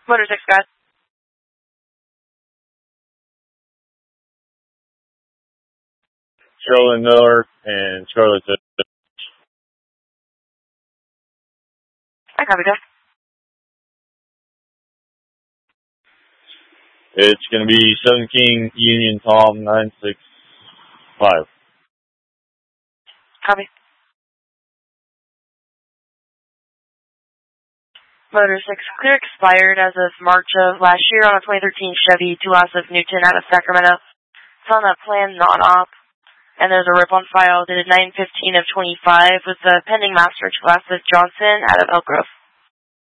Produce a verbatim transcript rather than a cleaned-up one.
Motor six, guys. Charlotte Miller and Charlotte. I copy, Jeff. It's going to be Seven King Union Tom nine six five. Copy. Motor six, clear expired as of March of last year on a twenty thirteen Chevy Tulas of Newton out of Sacramento. It's on a plan non-op, and there's a rip on file dated nine fifteen of twenty-five with the pending master Tulas of Johnson out of Elk Grove.